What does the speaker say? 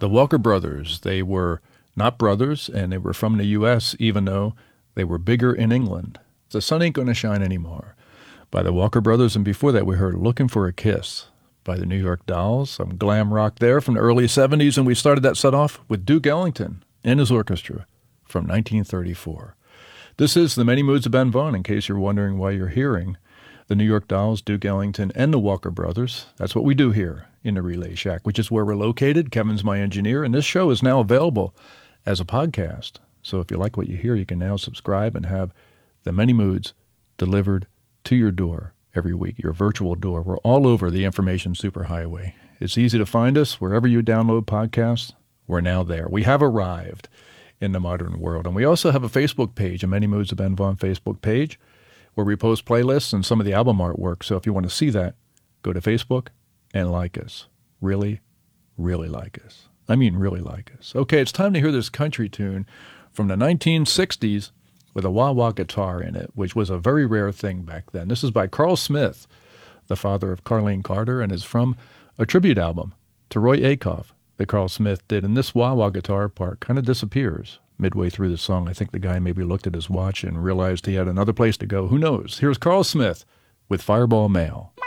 The Walker Brothers, they were not brothers, and they were from the U.S., even though they were bigger in England. The Sun Ain't Gonna Shine Anymore by the Walker Brothers, and before that we heard Looking for a Kiss by the New York Dolls, some glam rock there from the early 70s, and we started that set off with Duke Ellington and his orchestra from 1934. This is The Many Moods of Ben Vaughn, in case you're wondering why you're hearing the New York Dolls, Duke Ellington, and the Walker Brothers. That's what we do here in the Relay Shack, which is where we're located. Kevin's my engineer, and this show is now available as a podcast. So if you like what you hear, you can now subscribe and have The Many Moods delivered to your door every week, your virtual door. We're all over the information superhighway. It's easy to find us wherever you download podcasts. We're now there. We have arrived in the modern world. And we also have a Facebook page, a Many Moods of Ben Vaughn Facebook page, where we post playlists and some of the album artwork. So if you want to see that, go to Facebook and like us. Really, really like us. I mean, really like us. Okay, it's time to hear this country tune from the 1960s with a wah-wah guitar in it, which was a very rare thing back then. This is by Carl Smith, the father of Carlene Carter, and is from a tribute album to Roy Acuff that Carl Smith did. And this wah-wah guitar part kind of disappears midway through the song. I think the guy maybe looked at his watch and realized he had another place to go. Who knows? Here's Carl Smith with Fireball Mail.